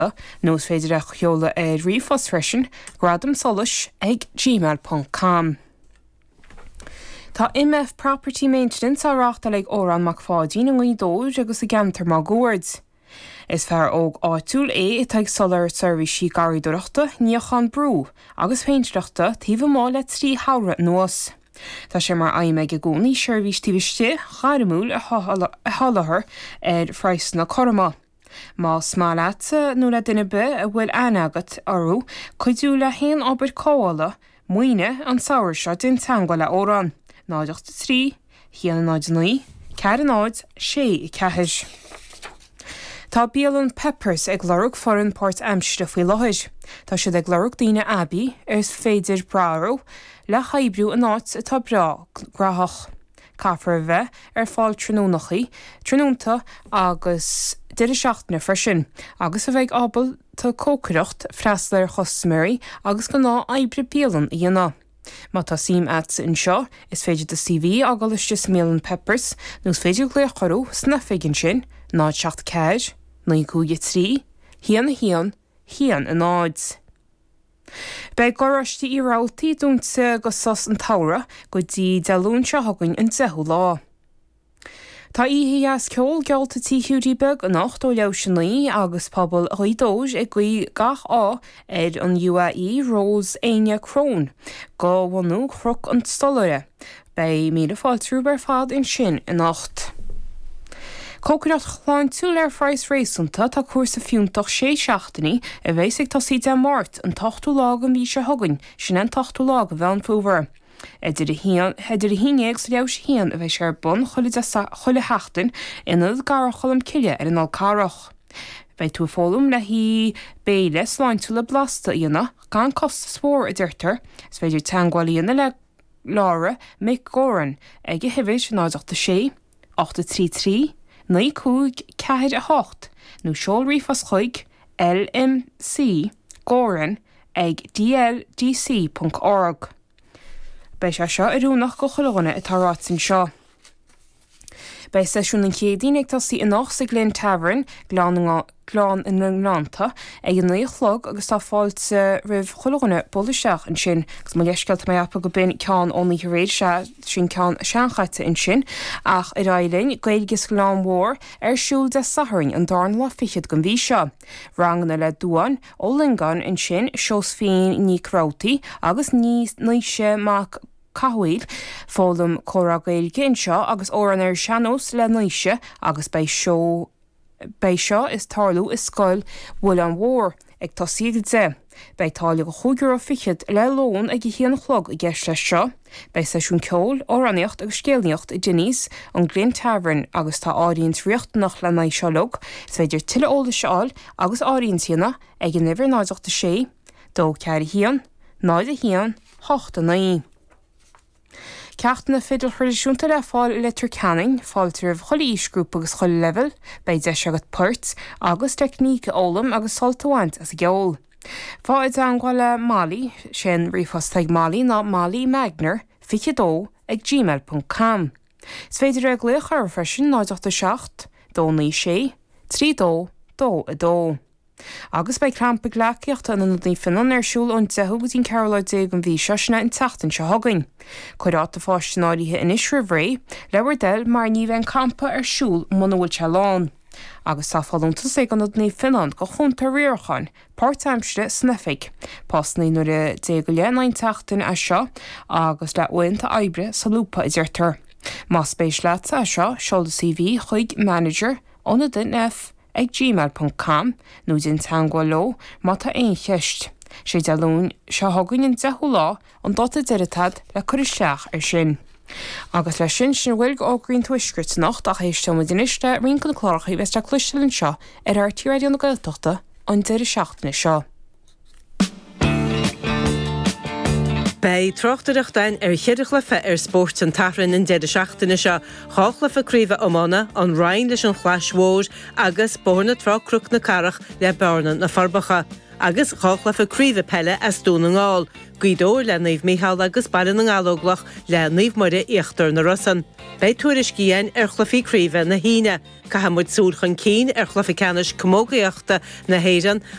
Nós féidir a cheola ríomhas freisin gradam solas ag gmail.com. Tá MF Property Maintenance áreachta le órán mac fádín an gcuidóid agus a gantar má gúirds. Is fear óg áitiúil i teag solar service sí garí doireachta níochan brú agus féinteachta tíomh má le trí hára nuas. Tá sé mar aimime go gcónaí seirbhís tíbiste charamúil a hálathair freisna corma. Má smáláte nó le duine be a bhfuil ainagat orú chuidú le héan obair cóála muoine an saoir seo den teangáil le órán. Náideachta trí, híana náid nuí, cear náid sé I ceithis. Tá Bíalan Peppers ag glorug foran Port Amstre faoi láthir. Tá siad ag glorug daoine Abbey féidir bráró le chaibbrú an áit atá brá grathach. Caafar bheith fáil trónúnta agus deidir seachtainna freisin, agus a bheith ábal tá cócaireacht freaslar chosméirí agus go ná oibre Bíalan I dhéanamh. Má tá sim atsa in seo is féidir de CV agallas just Bíalan Peppers nús féidir léir chorú sna féigean sin náid 7 ceir, 9 3, hían a náid. Bei goráistí I rátaí dúnta go sos an tára go dtí dealún se thugann an 10 lá. Tá ihe as ceol geolta tíúdí beg an 8 ó leisinaí agus pobl chuidóis ag gcuí gach an UAE Rose Aine Crone go bhhanú chruc an stolare, bei míle fáiltrú bar fad in sin in 8. Cócaireacht chláin túil freis réasúnta tá cuasa fiúntach 6 seachtainní a bheits ag tosí de mát an 8 lá an bhí se thugann sin an 8 lá a bhean fúvar. Heidir a híine sa leabhas hían a bheith sé bun chuile heachtain inad gar cholam ciile an alcárach. Bei tú fólum le hí béile sláin tú le blasta íana gan costa spór a dúirtar, s féidir teangáilíonna le lára Mick Goran ag hibis náideachta 6, 833, 9 4 8, nó seol rífas chuig LMC Goran ag dldc.org. Bei se seo I rúnach go choilena atá ráitsin seo. Bei seisiún an chéadín ag tasí in sa Glen Tavern glán in Nglánta ag an nuochlog agus tá fáilte rih choilena bolisteach an sin gus má leisceilt mé appa go bin ceán ónlaí réid sin ceán seanchaite in sin ach I railinn gailgus glán mhór siúl de sathring an darn lá fichiad go bhí seo. Ranganna le dúan ó lingan in sin seos féin ní crowtaí agus níos níise mac cahuil fólam córa gailge in seo agus óran seanós le níise agus bei seo is tarlú is scoil bhfuil an mhór ag tosíad de. Bei tála go chuúgur fichiad le lón ag híana chlog I gceist le seo, bei seisiún ceol óraníocht agus scéalníocht I Denise an Glen Tavern agus tá áiríonn riochtanach le naid seolog, féidir tuile óla seáil agus áiríonn tíana ag an nibhir náideachta 6, 2 4 hían, 9 hían, 8 9. Ceachtainna fidir chuirsúnta le fáil le Canning, fáiltar chola ísgrúp agus chola level, bei 10 agat port agus techníc ólam agus soltahaint as a geol. Fáid angáile Mali, sin rífas teag Mali ná Mali Magner, fichadó ag gmail.com. Sfeidir ag léach ar freisin náideachta 7, 2 9 3 2 2 2. Agus bei crampa ghlaciacht an ní finan siúil ón 10 tín Caroline an bhí seisna in teachtain se thugann. Chuiráta fáisteáirithe in isre bhré, leabhar del mar ní bheith campa siúil mhúil se lán. Agus tá fáilúnta sé an ní finan go chunta riorchan, Port Amstre snefig, pasnaí nuair a dé go leanain teachtain a seo agus le uanta oibre sa lúpa I ddeirtar. Más spéis leata a seo seolda CV chuig manager óna den F ag gmail.com nó din teangáil má tá aon cheist. sé dealún se thugann in 10 lá an dota deiritad le chuiristeach sin. Agus le sin bhfuil ágraíonn tuisgurt nacht a héiste mu diniste rincon chláirchaí bheiste cluisteann seo ar tíradíon na Gaeltachta an deirir seachtainna seo. Bei trochtaireachtain cheirichlafa sport an tathrann in dead seachtainna seo cháchlafa críomh ammána an rainn leis an chhlaismhór agus borna trácrúc na carach le bearna na farbacha. Agus cháchlafa críomh pelle as dún an gáil. Guidóir le naomh Mícheál agus baran an gáilóglach le naomh muire íochttar na Rosan. Bei tuairis cían chlafií críomh na híine, Cahamud súlchan cín chlafi canis commógaíochta na héiran